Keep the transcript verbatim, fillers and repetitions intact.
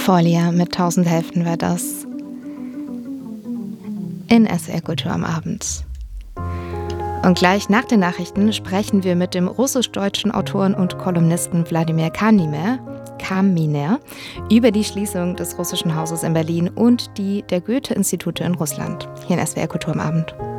Folia mit tausend Hälften war das in S W R Kultur am Abend. Und gleich nach den Nachrichten sprechen wir mit dem russisch-deutschen Autoren und Kolumnisten Wladimir Kaminer, Kaminer über die Schließung des Russischen Hauses in Berlin und die der Goethe-Institute in Russland. Hier in S W R Kultur am Abend.